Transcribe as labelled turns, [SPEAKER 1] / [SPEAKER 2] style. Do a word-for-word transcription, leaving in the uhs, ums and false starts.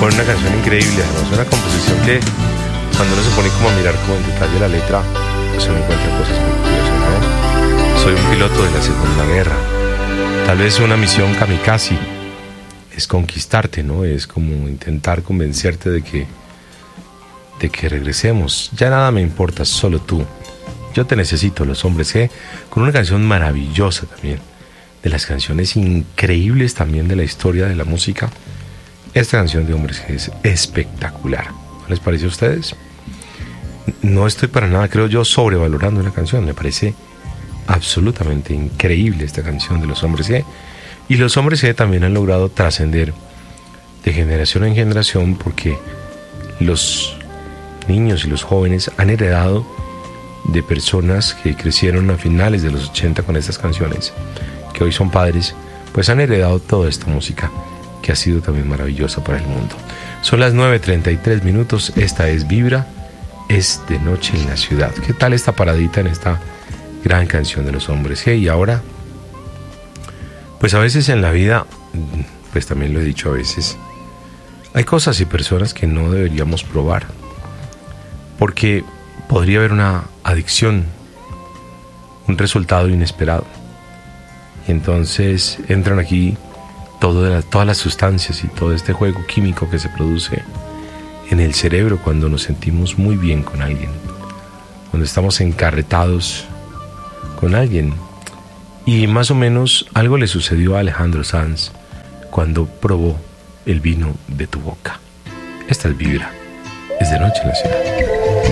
[SPEAKER 1] con una canción increíble, además una composición que cuando uno se pone como a mirar como en detalle la letra, pues uno encuentra cosas muy curiosas, ¿no? Soy un piloto de la Segunda Guerra, tal vez una misión kamikaze es conquistarte, ¿no? Es como intentar convencerte de que de que regresemos, ya nada me importa, solo tú, yo te necesito, Los Hombres G, con una canción maravillosa también, de las canciones increíbles también de la historia de la música. Esta canción de Hombres G es espectacular, ¿no les parece a ustedes? No estoy para nada, creo yo, sobrevalorando una canción, me parece absolutamente increíble esta canción de Los Hombres G, y Los Hombres G también han logrado trascender de generación en generación porque los niños y los jóvenes han heredado de personas que crecieron a finales de los ochenta con estas canciones, que hoy son padres, pues han heredado toda esta música que ha sido también maravillosa para el mundo. Son las nueve treinta y tres minutos, esta es Vibra, es de noche en la ciudad. ¿Qué tal esta paradita en esta gran canción de Los Hombres G? Y ahora, pues a veces en la vida, pues también lo he dicho a veces, hay cosas y personas que no deberíamos probar, porque podría haber una adicción, un resultado inesperado. Y entonces entran aquí todo la, todas las sustancias y todo este juego químico que se produce en el cerebro cuando nos sentimos muy bien con alguien, cuando estamos encarretados con alguien. Y más o menos algo le sucedió a Alejandro Sanz cuando probó el vino de tu boca. Esta es Vibra, es de noche en la ciudad.